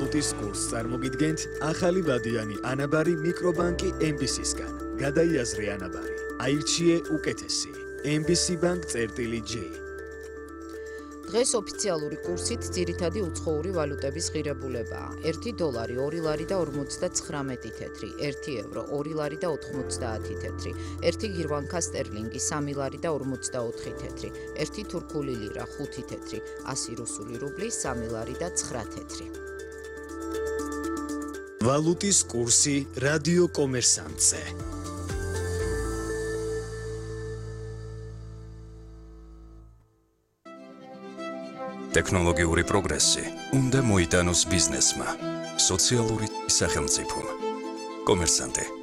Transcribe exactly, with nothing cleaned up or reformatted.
ვალუტის კურსს წარმოგიდგენთ ახალი ვადიანი ანაბარი მიკრობანკი ემ ბი სისგან. გადაიაზრე ანაბარი. აირჩიე უკეთესი. ემ ბი სი Bank წერტილი ჯი. დღეს ოფიციალური კურსით ძირითადი უცხოური ვალუტების ღირებულებაა. ერთი დოლარი ორი ლარი და ორმოცდათხრამეტი თეთრი, ერთი ევრო ორი ლარი და ოთხმოცდაათი თეთრი, ერთი გირვანკა სტერლინგი სამი ლარი და ორმოცდაოთხი თეთრი, ერთი თურქული ლირა ხუთი თეთრი, ასი რუსული რუბლი სამი ლარი და ცხრა თეთრი. ვალუტის კურსი რადიო კომერსანტზე. ტექნოლოგიური პროგრესი უნდა მოიტანოს ბიზნესმა, სოციალური სახელმწიფომ. კომერსანტი